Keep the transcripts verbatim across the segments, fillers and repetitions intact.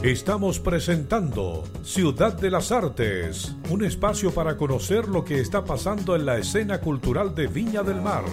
Estamos presentando Ciudad de las Artes, un espacio para conocer lo que está pasando en la escena cultural de Viña del Mar.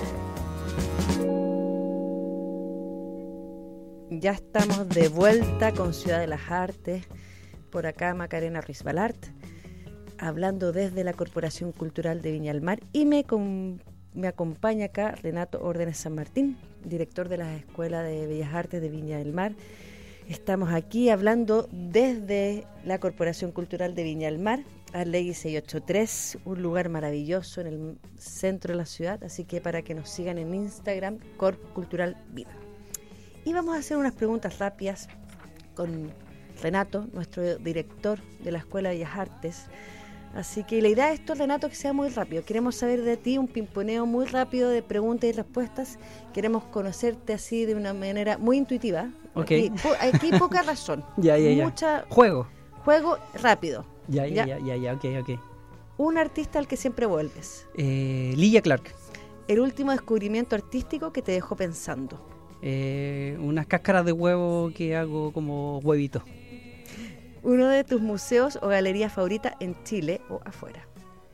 Ya estamos de vuelta con Ciudad de las Artes, por acá Macarena Ruiz-Balart, hablando desde la Corporación Cultural de Viña del Mar, y me, com, me acompaña acá Renato Órdenes San Martín, director de la Escuela de Bellas Artes de Viña del Mar. Estamos aquí hablando desde la Corporación Cultural de Viña del Mar, Arlegui seiscientos ochenta y tres, un lugar maravilloso en el centro de la ciudad, así que para que nos sigan en Instagram, Corp Cultural Viva. Y vamos a hacer unas preguntas rápidas con Renato, nuestro director de la Escuela de Bellas Artes. Así que la idea de esto, Renato, que sea muy rápido. Queremos saber de ti un pimponeo muy rápido de preguntas y respuestas. Queremos conocerte así de una manera muy intuitiva. Okay. Aquí, po, aquí poca razón. Ya, ya, ya. Mucha Juego. Juego rápido. Ya, ya, ya, ya, ya, ok, ok. Un artista al que siempre vuelves. Eh, Lydia Clark. El último descubrimiento artístico que te dejó pensando. Eh, unas cáscaras de huevo que hago como huevitos. Uno de tus museos o galerías favoritas en Chile o afuera.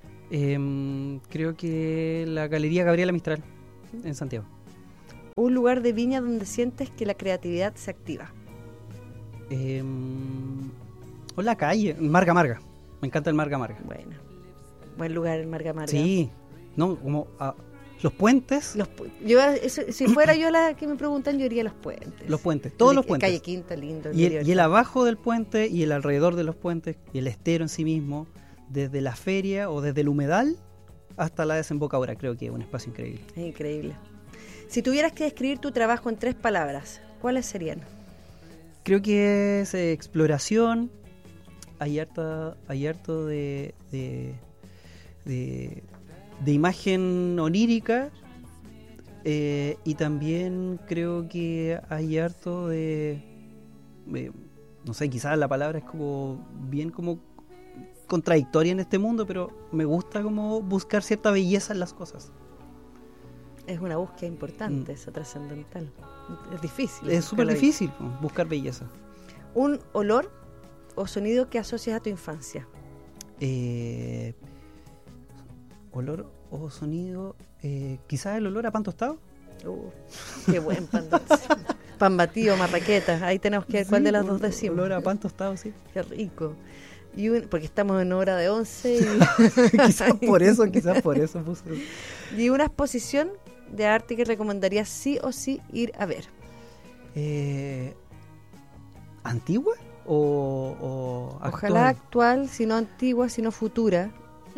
Eh, creo que la Galería Gabriela Mistral, en Santiago. Un lugar de Viña donde sientes que la creatividad se activa. Eh, o la calle, Marga Marga. Me encanta el Marga Marga. Bueno, buen lugar el Marga Marga. Sí, no, como a, los puentes. Los, yo, eso, si fuera yo la que me preguntan, yo iría a los puentes. Los puentes, todos el, los puentes. Calle Quinta, lindo. Y el, y el abajo del puente y el alrededor de los puentes y el estero en sí mismo, desde la feria o desde el humedal hasta la desembocadura, creo que es un espacio increíble. Es increíble. Si tuvieras que describir tu trabajo en tres palabras, ¿cuáles serían? Creo que es eh, exploración, hay harta, hay harto de, de, de, de imagen onírica, eh, y también creo que hay harto de, de, no sé, quizás la palabra es como bien como contradictoria en este mundo, pero me gusta como buscar cierta belleza en las cosas. Es una búsqueda importante, mm. eso, trascendental. Es difícil. Es súper difícil buscar belleza. ¿Un olor o sonido que asocias a tu infancia? Eh, olor o sonido, eh, quizás el olor a pan tostado. Uh, qué buen pan dulce. Pan batido, marraqueta. Ahí tenemos que ver sí, cuál de las dos decimos. Olor a pan tostado, sí. Qué rico. Y un, porque estamos en hora de once. Y... quizás por eso, quizás por eso puse. ¿Y una exposición de arte que recomendarías sí o sí ir a ver? Eh, ¿Antigua o, o actual? Ojalá actual, si no antigua, si no futura.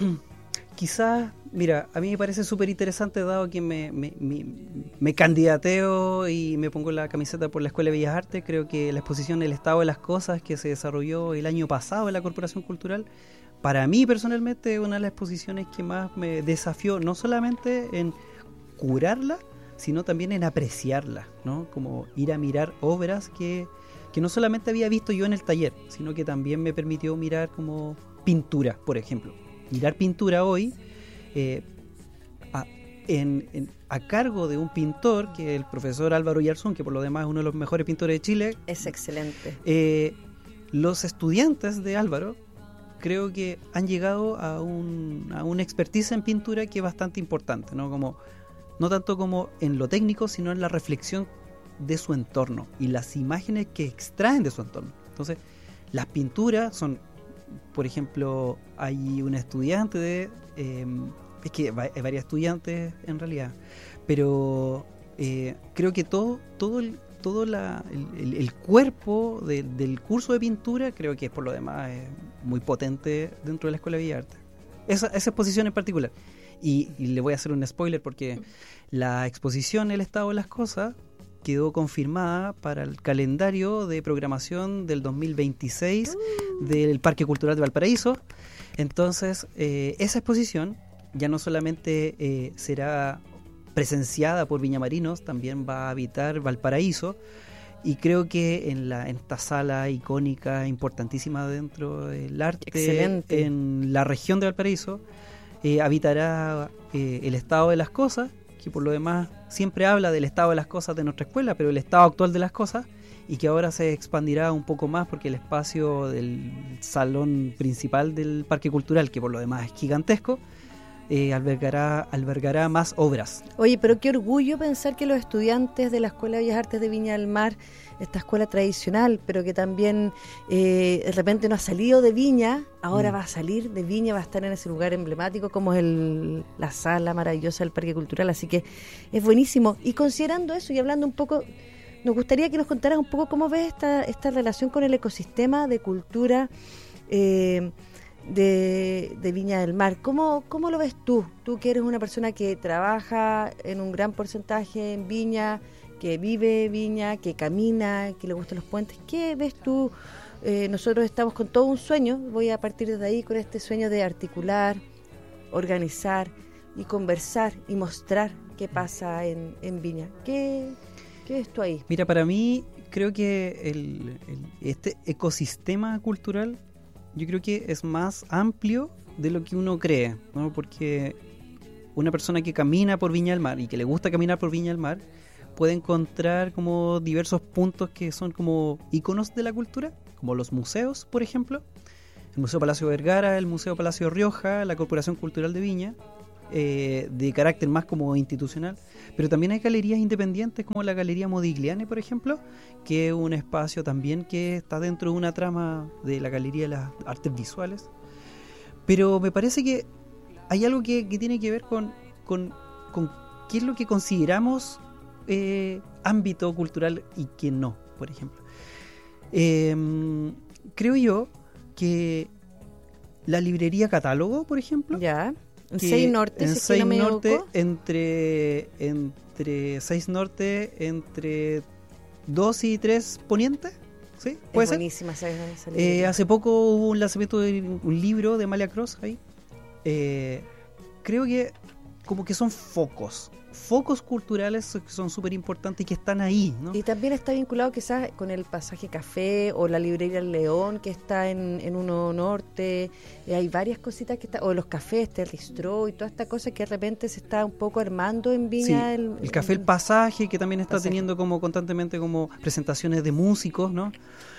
Quizás, mira, a mí me parece súper interesante, dado que me, me, me, me candidateo y me pongo la camiseta por la Escuela de Bellas Artes. Creo que la exposición El Estado de las Cosas, que se desarrolló el año pasado en la Corporación Cultural, para mí personalmente es una de las exposiciones que más me desafió, no solamente en curarla, sino también en apreciarla, ¿no? Como ir a mirar obras que, que no solamente había visto yo en el taller, sino que también me permitió mirar como pintura, por ejemplo. Mirar pintura hoy eh, a, en, en, a cargo de un pintor, que es el profesor Álvaro Yarzún, que por lo demás es uno de los mejores pintores de Chile. Es excelente. Eh, los estudiantes de Álvaro creo que han llegado a, un, a una expertise en pintura que es bastante importante, ¿no? Como, no tanto como en lo técnico, sino en la reflexión de su entorno y las imágenes que extraen de su entorno. Entonces, las pinturas son, por ejemplo, hay una estudiante de... Eh, es que hay varias estudiantes en realidad, pero eh, creo que todo todo el, todo la, el, el cuerpo de, del curso de pintura, creo que es por lo demás es muy potente dentro de la Escuela de Bellas Artes. Esa, esa exposición en particular. Y, y le voy a hacer un spoiler porque la exposición El Estado de las Cosas quedó confirmada para el calendario de programación del dos mil veintiséis del Parque Cultural de Valparaíso. Entonces, eh, esa exposición ya no solamente eh, será presenciada por viñamarinos, también va a habitar Valparaíso, y creo que en, la, en esta sala icónica, importantísima dentro del arte, excelente, en la región de Valparaíso, eh, habitará eh, el estado de las cosas, que por lo demás siempre habla del estado de las cosas de nuestra escuela, pero el estado actual de las cosas, y que ahora se expandirá un poco más porque el espacio del salón principal del Parque Cultural, que por lo demás es gigantesco, eh, albergará, albergará más obras. Oye, pero qué orgullo pensar que los estudiantes de la Escuela de Bellas Artes de Viña del Mar, esta escuela tradicional, pero que también eh, de repente no ha salido de Viña, ahora mm. va a salir de Viña, va a estar en ese lugar emblemático como es el, la sala maravillosa del Parque Cultural, así que es buenísimo. Y considerando eso y hablando un poco, nos gustaría que nos contaras un poco cómo ves esta, esta relación con el ecosistema de cultura eh, de, de Viña del Mar. ¿Cómo, ¿Cómo lo ves tú? Tú que eres una persona que trabaja en un gran porcentaje en Viña, que vive Viña, que camina, que le gustan los puentes. ¿Qué ves tú? Eh, nosotros estamos con todo un sueño, voy a partir desde ahí con este sueño de articular, organizar y conversar y mostrar qué pasa en, en Viña. ¿Qué, ¿Qué ves tú ahí? Mira, para mí creo que el, el, este ecosistema cultural yo creo que es más amplio de lo que uno cree, ¿no? Porque una persona que camina por Viña del Mar y que le gusta caminar por Viña del Mar puede encontrar como diversos puntos que son como íconos de la cultura, como los museos, por ejemplo, el Museo Palacio Vergara, el Museo Palacio Rioja, la Corporación Cultural de Viña, eh, de carácter más como institucional, pero también hay galerías independientes como la Galería Modigliani, por ejemplo, que es un espacio también que está dentro de una trama de la Galería de las Artes Visuales, pero me parece que hay algo que, que tiene que ver con, con, con qué es lo que consideramos Eh, ámbito cultural y que no, por ejemplo. Eh, creo yo que la librería Catálogo, por ejemplo, ya, en seis Norte, en si seis no me Norte, equivoco. entre entre seis Norte, entre dos y tres Poniente, ¿sí? ¿Puede es ser? buenísima esa, esa Eh, hace poco hubo un lanzamiento de un libro de Amalia Cross ahí. Eh, creo que como que son focos. Focos culturales que son súper importantes y que están ahí, ¿no? Y también está vinculado quizás con el Pasaje Café o la librería El León, que está en, en Uno Norte. Eh, hay varias cositas que están, o los cafés, Terristro y toda esta cosa que de repente se está un poco armando en Viña. Sí, el, el Café El Pasaje, que también está Pasaje. teniendo como constantemente como presentaciones de músicos, ¿no?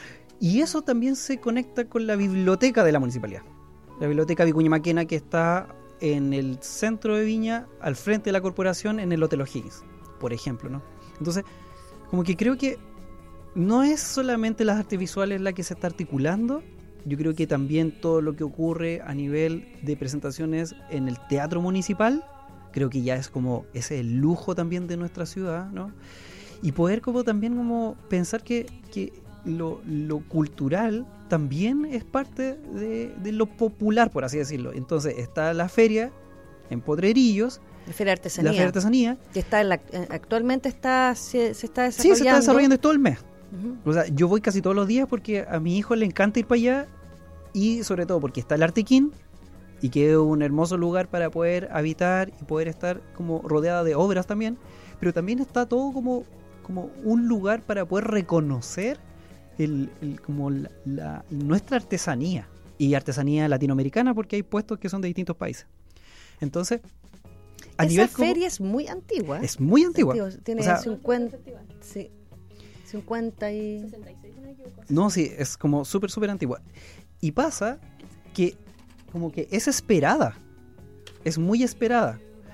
Y eso también se conecta con la biblioteca de la municipalidad. La biblioteca Vicuña Maquena, que está en el centro de Viña, al frente de la corporación, en el Hotel O'Higgins, por ejemplo, ¿no? Entonces, como que creo que no es solamente las artes visuales la que se está articulando, yo creo que también todo lo que ocurre a nivel de presentaciones en el teatro municipal, creo que ya es como ese lujo también de nuestra ciudad, ¿no? Y poder como también como pensar que, que lo, lo cultural también es parte de, de lo popular, por así decirlo. Entonces está la feria en Potrerillos, la Feria de Artesanía, la Feria de Artesanía que está en la, actualmente está se, se está desarrollando. Sí, se está desarrollando todo el mes. Uh-huh. O sea, yo voy casi todos los días porque a mi hijo le encanta ir para allá y sobre todo porque está el Artequín y que es un hermoso lugar para poder habitar y poder estar como rodeada de obras también, pero también está todo como, como un lugar para poder reconocer El, el, como la, la, nuestra artesanía y artesanía latinoamericana, porque hay puestos que son de distintos países. Entonces, a esa nivel feria como, es muy antigua. Es muy antigua. Antiguo, tiene o sea, cincuenta, sí, cincuenta y... sesenta y seis, no me equivoco. No, sí, es como súper, súper antigua. Y pasa que como que es esperada. Es muy esperada.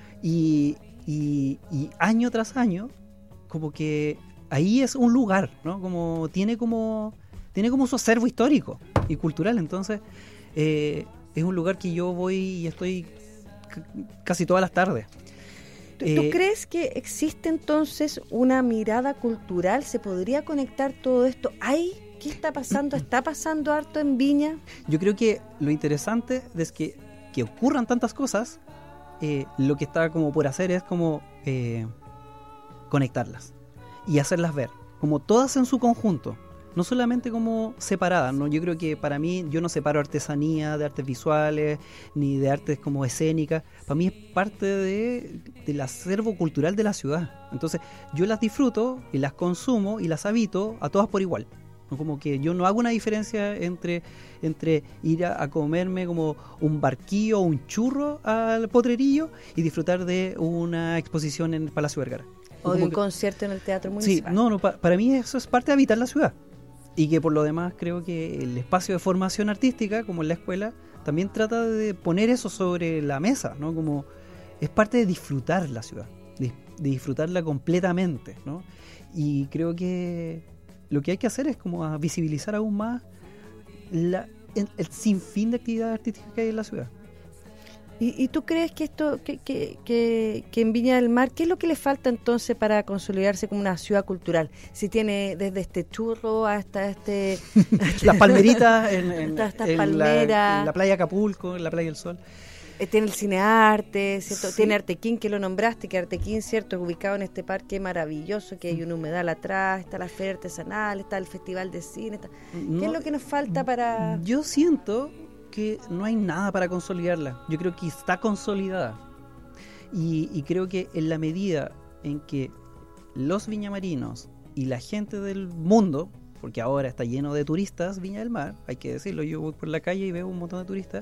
Y, y, y año tras año, como que ahí es un lugar, ¿no? Como tiene como tiene como su acervo histórico y cultural. Entonces, eh, es un lugar que yo voy y estoy c- casi todas las tardes. ¿Tú, Eh, ¿Tú crees que existe entonces una mirada cultural? ¿Se podría conectar todo esto? ¿Hay? ¿Qué está pasando? ¿Está pasando harto en Viña? Yo creo que lo interesante es que, que ocurran tantas cosas, eh, lo que está como por hacer es como eh, conectarlas y hacerlas ver, como todas en su conjunto, no solamente como separadas, ¿no? Yo creo que para mí, yo no separo artesanía de artes visuales, ni de artes como escénicas. Para mí es parte de, del acervo cultural de la ciudad. Entonces, yo las disfruto y las consumo y las habito a todas por igual. ¿No? Como que yo no hago una diferencia entre, entre ir a, a comerme como un barquillo o un churro al Potrerillo y disfrutar de una exposición en el Palacio Vergara. O de un que, concierto en el teatro municipal. Sí, no, no, pa, para mí eso es parte de habitar la ciudad. Y que por lo demás creo que el espacio de formación artística, como en la escuela, también trata de poner eso sobre la mesa, ¿no? Como es parte de disfrutar la ciudad, de, de disfrutarla completamente, ¿no? Y creo que lo que hay que hacer es como a visibilizar aún más la, el, el sinfín de actividades artísticas que hay en la ciudad. ¿Y, y tú crees que esto, que, que, que, que en Viña del Mar, qué es lo que le falta entonces para consolidarse como una ciudad cultural? Si tiene desde este churro hasta este... Las palmeritas en, en, hasta en, palmera. la, en la playa Acapulco, en la playa del Sol. Eh, tiene el cinearte, ¿cierto? Sí. Tiene Artequín, que lo nombraste, que Artequín, ¿cierto? Es ubicado en este parque maravilloso, que hay un humedal atrás, está la feria artesanal, está el festival de cine. Está... No, ¿Qué es lo que nos falta para...? Yo siento que no hay nada para consolidarla. Yo creo que está consolidada. Y, y creo que en la medida en que los viñamarinos y la gente del mundo, porque ahora está lleno de turistas Viña del Mar, hay que decirlo, yo voy por la calle y veo un montón de turistas,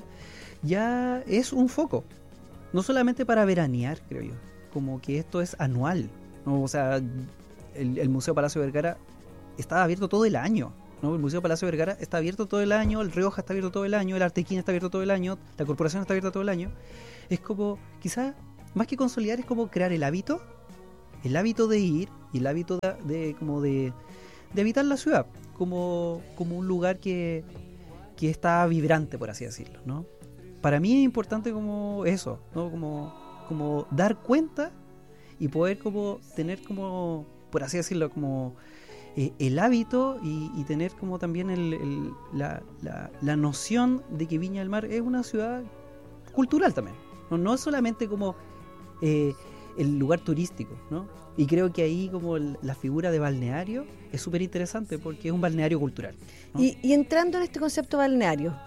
ya es un foco, no solamente para veranear, creo yo, como que esto es anual, ¿no? O sea, el, el Museo Palacio Vergara está abierto todo el año, ¿no? El Museo Palacio Vergara está abierto todo el año, el Rioja está abierto todo el año, el Artequín está abierto todo el año, la Corporación está abierta todo el año. Es como, quizás, más que consolidar, es como crear el hábito, el hábito de ir y el hábito de, de como de, de habitar la ciudad, como, como un lugar que, que está vibrante, por así decirlo, ¿no? Para mí es importante como eso, ¿no? Como, como dar cuenta y poder como tener como, por así decirlo, como eh, el hábito y, y tener como también el, el, la, la, la noción de que Viña del Mar es una ciudad cultural también, no, no es solamente como eh, el lugar turístico, ¿no? Y creo que ahí como el, la figura de balneario es súper interesante porque es un balneario cultural, ¿no? Y, y entrando en este concepto balneario,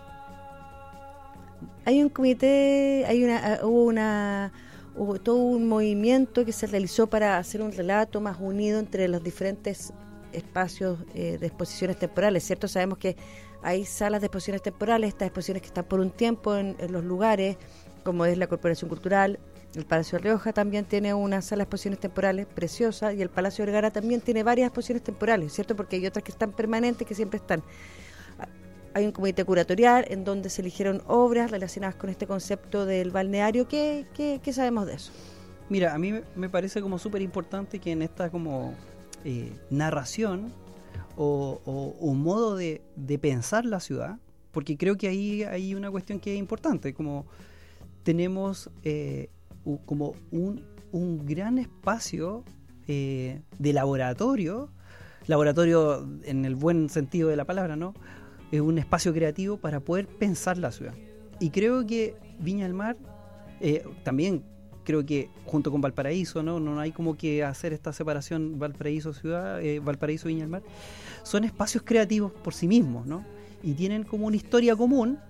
hay un comité, hay una, hubo una, hubo todo un movimiento que se realizó para hacer un relato más unido entre los diferentes espacios eh, de exposiciones temporales, ¿cierto? Sabemos que hay salas de exposiciones temporales, estas exposiciones que están por un tiempo en, en los lugares, como es la Corporación Cultural, el Palacio de Rioja también tiene una sala de exposiciones temporales preciosa y el Palacio de Vergara también tiene varias exposiciones temporales, ¿cierto? Porque hay otras que están permanentes, que siempre están. Hay un comité curatorial en donde se eligieron obras relacionadas con este concepto del balneario. ¿Qué, qué, qué sabemos de eso? Mira, a mí me parece como súper importante que en esta como eh, narración o, o, o modo de, de pensar la ciudad, porque creo que ahí hay una cuestión que es importante, como tenemos eh, u, como un, un gran espacio eh, de laboratorio, laboratorio en el buen sentido de la palabra, ¿no? Es un espacio creativo para poder pensar la ciudad. Y creo que Viña del Mar, eh, también creo que junto con Valparaíso, ¿no? No hay como que hacer esta separación Valparaíso-Ciudad, eh, Valparaíso-Viña del Mar. Son espacios creativos por sí mismos, ¿no? Y tienen como una historia común,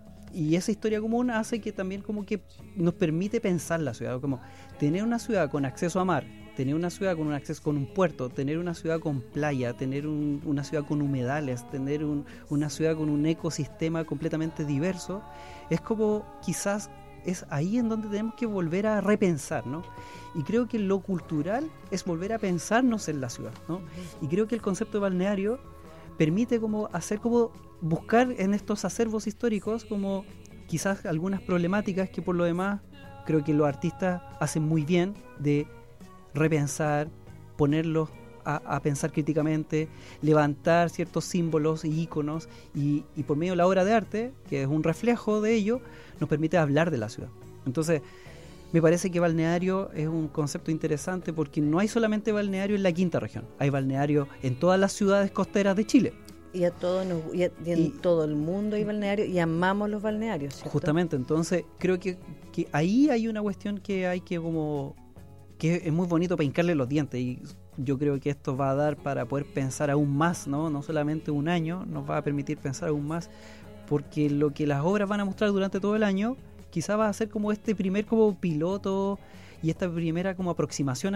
y esa historia común hace que también como que nos permite pensar la ciudad, como tener una ciudad con acceso a mar, tener una ciudad con un acceso con un puerto, tener una ciudad con playa, tener un, una ciudad con humedales, tener un, una ciudad con un ecosistema completamente diverso, es como quizás es ahí en donde tenemos que volver a repensar, ¿no? Y creo que lo cultural es volver a pensarnos en la ciudad, ¿no? Y creo que el concepto de balneario permite como hacer como buscar en estos acervos históricos como quizás algunas problemáticas que por lo demás creo que los artistas hacen muy bien de repensar, ponerlos a, a pensar críticamente, levantar ciertos símbolos y íconos y, y por medio de la obra de arte, que es un reflejo de ello, nos permite hablar de la ciudad. Entonces, me parece que balneario es un concepto interesante porque no hay solamente balneario en la quinta región, hay balneario en todas las ciudades costeras de Chile. Y, a todo nos, y, a, y en y, todo el mundo hay balnearios y amamos los balnearios, ¿cierto? Justamente, entonces creo que, que ahí hay una cuestión que hay que como que es muy bonito para hincarle los dientes y yo creo que esto va a dar para poder pensar aún más, ¿no? No solamente un año, nos va a permitir pensar aún más porque lo que las obras van a mostrar durante todo el año quizá va a ser como este primer como piloto y esta primera como aproximación a,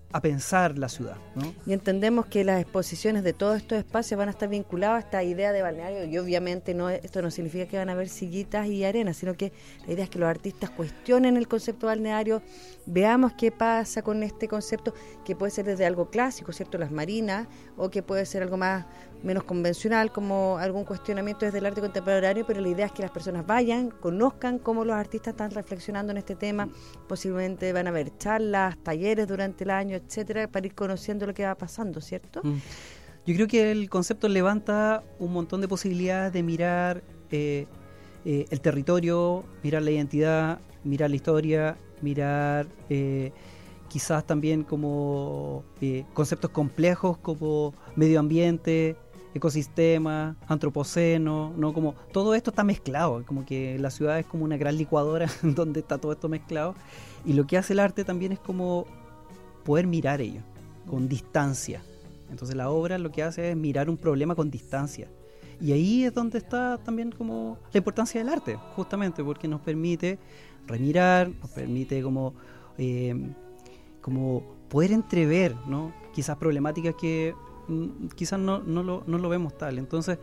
a pensar la ciudad, ¿no? Y entendemos que las exposiciones de todos estos espacios van a estar vinculados a esta idea de balneario, y obviamente no, esto no significa que van a haber sillitas y arena, sino que la idea es que los artistas cuestionen el concepto balneario, veamos qué pasa con este concepto, que puede ser desde algo clásico, ¿cierto?, las marinas, o que puede ser algo más menos convencional, como algún cuestionamiento desde el arte contemporáneo, pero la idea es que las personas vayan, conozcan cómo los artistas están reflexionando en este tema, posiblemente van a haber charlas, talleres durante el año, etcétera, para ir conociendo lo que va pasando, ¿cierto? Mm. Yo creo que el concepto levanta un montón de posibilidades de mirar eh, eh, el territorio, mirar la identidad, mirar la historia, mirar eh, quizás también como eh, conceptos complejos como medio ambiente, ecosistema, antropoceno, ¿no? Como todo esto está mezclado, como que la ciudad es como una gran licuadora donde está todo esto mezclado, y lo que hace el arte también es como poder mirar ello con distancia. Entonces la obra lo que hace es mirar un problema con distancia, y ahí es donde está también como la importancia del arte, justamente porque nos permite remirar, nos permite como eh, como poder entrever, ¿no?, quizás problemáticas que quizás no, no, lo, no lo vemos tal. Entonces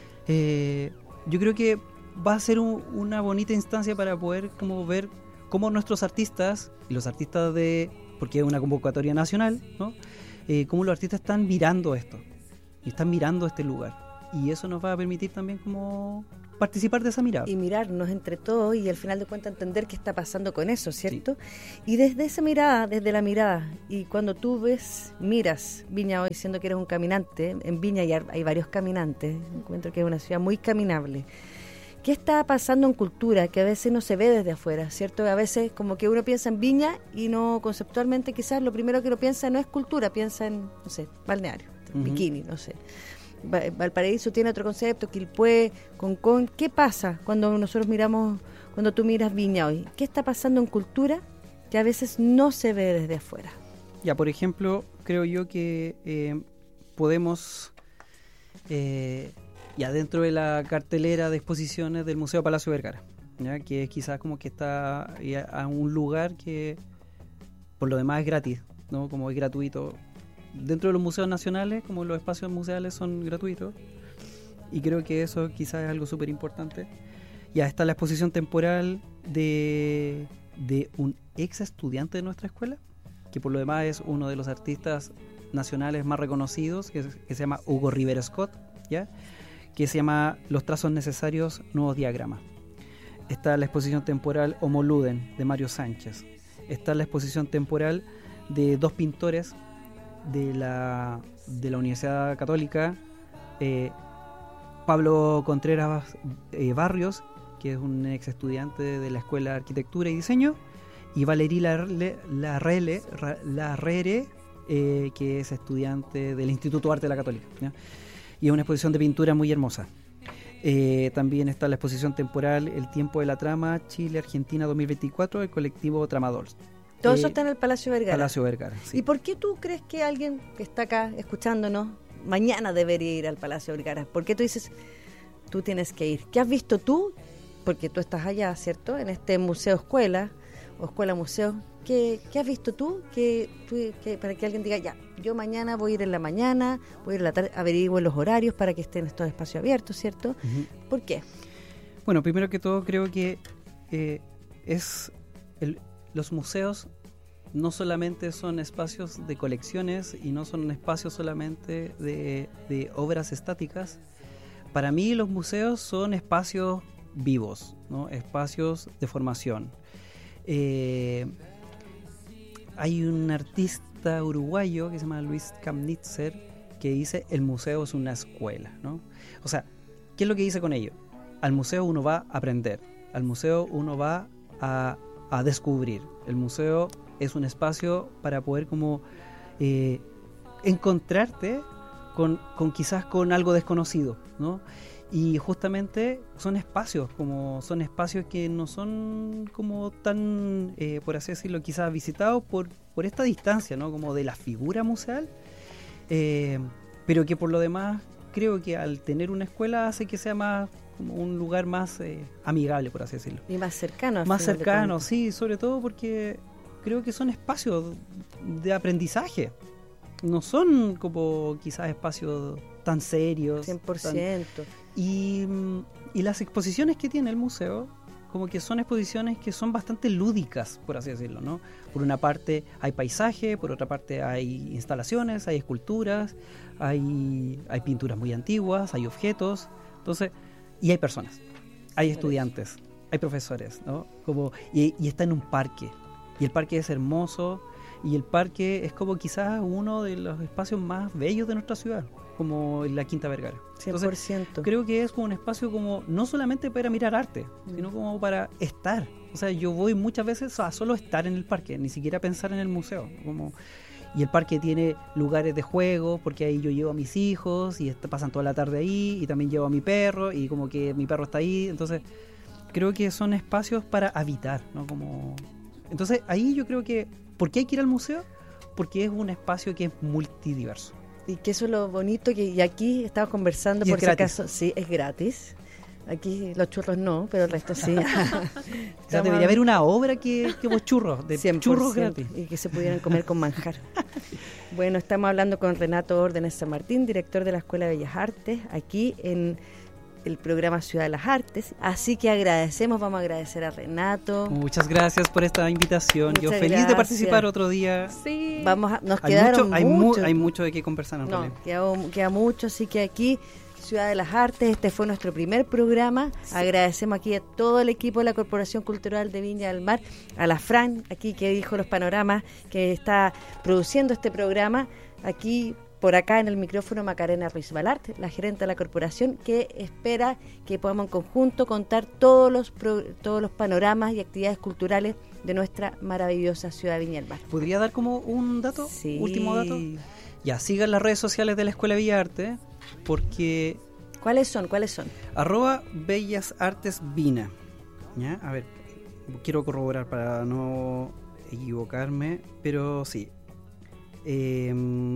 eh, yo creo que va a ser un, una bonita instancia para poder como ver cómo nuestros artistas y los artistas de, porque es una convocatoria nacional, ¿no?, eh, cómo los artistas están mirando esto y están mirando este lugar, y eso nos va a permitir también como participar de esa mirada. Y mirarnos entre todos y al final de cuentas entender qué está pasando con eso, ¿cierto? Sí. Y desde esa mirada, desde la mirada, y cuando tú ves, miras Viña hoy, siendo que eres un caminante, en Viña hay, hay varios caminantes, encuentro que es una ciudad muy caminable. ¿Qué está pasando en cultura que a veces no se ve desde afuera, ¿cierto? A veces como que uno piensa en Viña y no conceptualmente quizás lo primero que uno piensa no es cultura, piensa en, no sé, balneario, uh-huh. bikini, no sé. Valparaíso tiene otro concepto, Quilpué, Concón. ¿Qué pasa cuando nosotros miramos, cuando tú miras Viña hoy? ¿Qué está pasando en cultura que a veces no se ve desde afuera? Ya, por ejemplo, creo yo que eh, podemos, eh, ya dentro de la cartelera de exposiciones del Museo Palacio Vergara, ¿ya?, que quizás como que está ya a un lugar que por lo demás es gratis, ¿no?, como es gratuito. Dentro de los museos nacionales, como los espacios museales son gratuitos, y creo que eso quizás es algo súper importante. Ya está la exposición temporal de, de un ex estudiante de nuestra escuela, que por lo demás es uno de los artistas nacionales más reconocidos, que, que se llama Hugo Rivera Scott, ¿ya?, que se llama Los trazos necesarios, nuevos diagramas. Está la exposición temporal Homo Ludens, de Mario Sánchez. Está la exposición temporal de dos pintores de la, de la Universidad Católica, eh, Pablo Contreras eh, Barrios, que es un ex estudiante de la Escuela de Arquitectura y Diseño, y Valerie Larrere, Larrere, Larrere eh, que es estudiante del Instituto de Arte de la Católica, ¿ya? Y es una exposición de pintura muy hermosa. Eh, también está la exposición temporal El tiempo de la trama, Chile-Argentina dos mil veinticuatro, del colectivo Tramadol. Todo eso está en el Palacio Vergara. Palacio Vergara, sí. ¿Y por qué tú crees que alguien que está acá escuchándonos mañana debería ir al Palacio Vergara? ¿Por qué tú dices, tú tienes que ir? ¿Qué has visto tú? Porque tú estás allá, ¿cierto? En este museo escuela o escuela museo. ¿Qué, qué has visto tú? Que, que para que alguien diga, ya, yo mañana voy a ir en la mañana, voy a ir en la tarde, averiguo los horarios para que estén estos espacios abiertos, ¿cierto? Uh-huh. ¿Por qué? Bueno, primero que todo creo que eh, es el los museos no solamente son espacios de colecciones y no son espacios solamente de, de obras estáticas. Para mí los museos son espacios vivos, ¿no?, espacios de formación. Eh, hay un artista uruguayo que se llama Luis Kamnitzer que dice el museo es una escuela, ¿no? O sea, ¿qué es lo que dice con ello? Al museo uno va a aprender, al museo uno va a a descubrir. El museo es un espacio para poder como eh, encontrarte con, con quizás con algo desconocido, ¿no? Y justamente son espacios como son espacios que no son como tan eh, por así decirlo quizás visitados por, por esta distancia, ¿no?, como de la figura museal, eh, pero que por lo demás creo que al tener una escuela hace que sea más como un lugar más eh, amigable, por así decirlo. Y más cercano. Más cercano, sí, sobre todo porque creo que son espacios de aprendizaje. No son como quizás espacios tan serios. cien por ciento. Tan, y, y las exposiciones que tiene el museo, como que son exposiciones que son bastante lúdicas, por así decirlo, ¿no? Por una parte hay paisaje, por otra parte hay instalaciones, hay esculturas, hay, hay pinturas muy antiguas, hay objetos, entonces, y hay personas, hay estudiantes, hay profesores, ¿no? Como, y, y está en un parque, y el parque es hermoso, y el parque es como quizás uno de los espacios más bellos de nuestra ciudad, como la Quinta Vergara. cien por ciento. Entonces, creo que es como un espacio como no solamente para mirar arte, mm. sino como para estar. O sea, yo voy muchas veces a solo estar en el parque, ni siquiera pensar en el museo. Como, y el parque tiene lugares de juego, porque ahí yo llevo a mis hijos y est- pasan toda la tarde ahí, y también llevo a mi perro, y como que mi perro está ahí. Entonces, creo que son espacios para habitar, ¿no? Como... Entonces, ahí yo creo que, ¿por qué hay que ir al museo? Porque es un espacio que es multidiverso. Y que eso es lo bonito, que y aquí estamos conversando, y por si gratis. acaso, sí, es gratis. Aquí los churros no, pero el resto sí. O sea, debería haber una obra que, que vos churros, de cien por ciento, churros gratis. Y que se pudieran comer con manjar. Bueno, estamos hablando con Renato Órdenes San Martín, director de la Escuela de Bellas Artes, aquí en el programa Ciudad de las Artes. Así que agradecemos, vamos a agradecer a Renato. Muchas gracias por esta invitación. Muchas Yo feliz gracias. de participar otro día. Sí. Vamos a, nos hay quedaron mucho, hay, mucho. mu- hay mucho de qué conversar en No, realidad. queda, queda mucho, así que aquí Ciudad de las Artes, este fue nuestro primer programa. Sí. Agradecemos aquí a todo el equipo de la Corporación Cultural de Viña del Mar, a la Fran, aquí que dijo los panoramas, que está produciendo este programa, aquí por acá en el micrófono Macarena Ruiz Balart, la gerente de la corporación, que espera que podamos en conjunto contar todos los pro, todos los panoramas y actividades culturales de nuestra maravillosa ciudad de Viña del Mar. ¿Podría dar como un dato? Sí. Último dato. Ya, sigan las redes sociales de la Escuela de Bellas Artes, porque... ¿Cuáles son? ¿Cuáles son? Arroba Bellas Artes Vina. ¿Ya? A ver, quiero corroborar para no equivocarme, pero sí. Eh,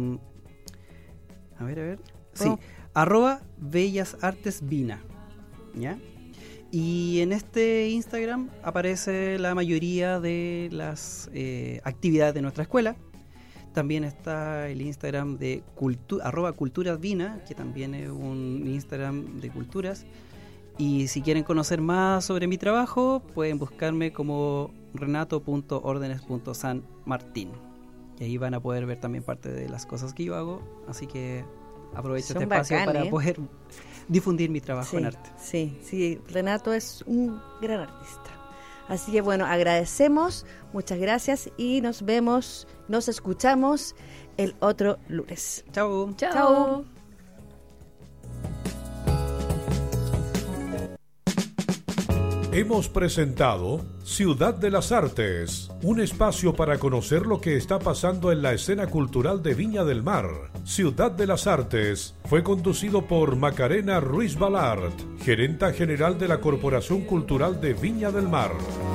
a ver, a ver. Sí, oh. Arroba Bellas Artes Vina. ¿Ya? Y en este Instagram aparece la mayoría de las eh, actividades de nuestra escuela. También está el Instagram de cultu- arroba Culturas Vina, que también es un Instagram de culturas. Y si quieren conocer más sobre mi trabajo, pueden buscarme como renato punto órdenes punto san martín. Y ahí van a poder ver también parte de las cosas que yo hago. Así que aprovecho Son este espacio bacán, para ¿eh? poder difundir mi trabajo sí, en arte. Sí, sí, Renato es un gran artista. Así que bueno, agradecemos, muchas gracias y nos vemos, nos escuchamos el otro lunes. Chao. Chao. Chao. Hemos presentado Ciudad de las Artes, un espacio para conocer lo que está pasando en la escena cultural de Viña del Mar. Ciudad de las Artes fue conducido por Macarena Ruiz Balart, gerenta general de la Corporación Cultural de Viña del Mar.